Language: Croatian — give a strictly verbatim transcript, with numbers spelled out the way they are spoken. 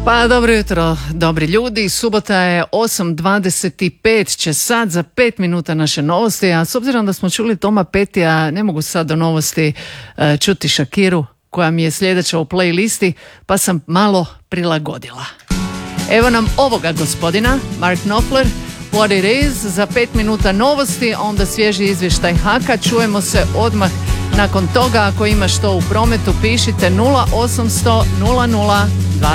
Pa dobro jutro, dobri ljudi. Subota je osam dvadeset pet, će sad za pet minuta naše novosti, a s obzirom da smo čuli Toma Petija, ne mogu sad do novosti uh, čuti Shakiru, koja mi je sljedeća u playlisti, pa sam malo prilagodila. Evo nam ovoga gospodina, Mark Knopfler, What It Is, za pet minuta novosti, onda svježi izvještaj Haka. Čujemo se odmah nakon toga. Ako imaš što u prometu, pišite nula osam sto nula nula dva